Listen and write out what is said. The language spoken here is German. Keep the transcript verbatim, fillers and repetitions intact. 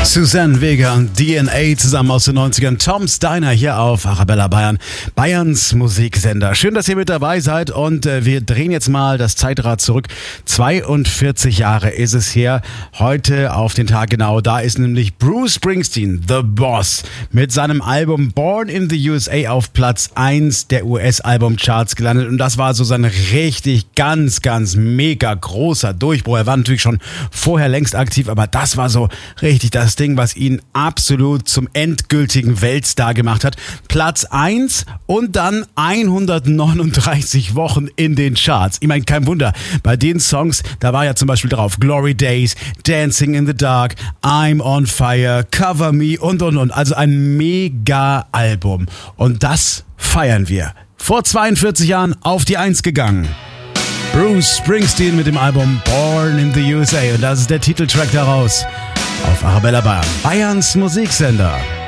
Suzanne Vega und D N A zusammen aus den neunzigern. Tom Steiner hier auf Arabella Bayern, Bayerns Musiksender. Schön, dass ihr mit dabei seid und äh, wir drehen jetzt mal das Zeitrad zurück. zweiundvierzig Jahre ist es her, heute auf den Tag genau. Da ist nämlich Bruce Springsteen, The Boss, mit seinem Album Born in the U S A auf Platz eins der U S-Albumcharts gelandet. Und das war so sein richtig ganz, ganz mega großer Durchbruch. Er war natürlich schon vorher längst aktiv, aber das war so richtig das Ding, was ihn absolut zum endgültigen Weltstar gemacht hat. Platz eins und dann hundertneununddreißig Wochen in den Charts. Ich meine, kein Wunder, bei den Songs, da war ja zum Beispiel drauf Glory Days, Dancing in the Dark, I'm on Fire, Cover Me und und und. Also ein Mega-Album. Und das feiern wir. Vor zweiundvierzig Jahren auf die Eins gegangen. Bruce Springsteen mit dem Album Born in the U S A. Und das ist der Titeltrack daraus. Auf Arabella Bayern, Bayerns Musiksender.